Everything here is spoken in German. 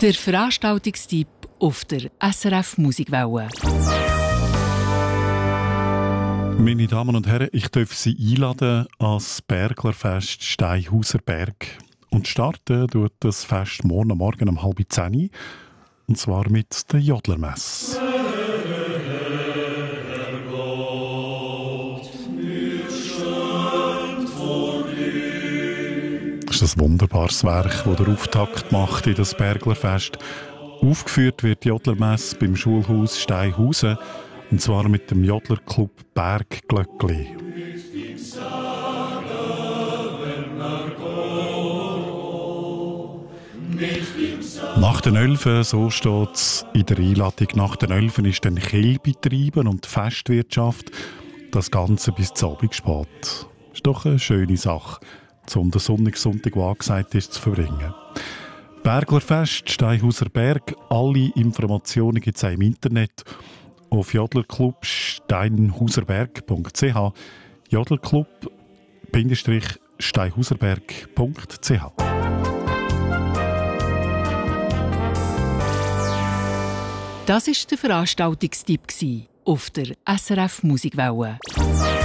Der Veranstaltungstipp auf der SRF Musikwelle. Meine Damen und Herren, ich darf Sie einladen ans Berglerfest Steinhauser Berg. Und starten tut das Fest morgen um 9:30. Und zwar mit der Jodlermesse. Das ist ein wunderbares Werk, das den Auftakt macht in das Berglerfest. Aufgeführt wird die Jodlermesse beim Schulhaus Steinhausen, und zwar mit dem Jodlerclub Bergglöckli. Nach den 11, so steht es in der Einladung, nach den 11 ist dann Kiel betrieben und die Festwirtschaft, das Ganze bis zum Abend spät. Das ist doch eine schöne Sache, um den Sonntag, der angesagt ist, zu verbringen. Berglerfest, Steinhauser Berg, alle Informationen gibt es auch im Internet auf jodlerclub-steinhauserberg.ch jodlerclub-steinhauserberg.ch. Das war der Veranstaltungstipp auf der SRF Musikwelle.